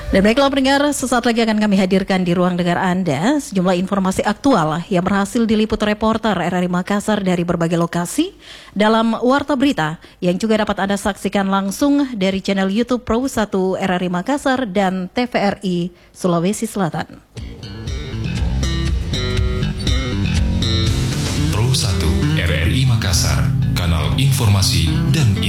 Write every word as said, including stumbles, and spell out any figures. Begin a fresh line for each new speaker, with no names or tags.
Dan baiklah pendengar, sesaat lagi akan kami hadirkan di ruang dengar Anda sejumlah informasi aktual yang berhasil diliput reporter R R I Makassar dari berbagai lokasi dalam Warta Berita yang juga dapat Anda saksikan langsung dari channel YouTube Pro satu R R I Makassar dan T V R I Sulawesi Selatan.
Pro satu R R I Makassar, kanal informasi dan informasi.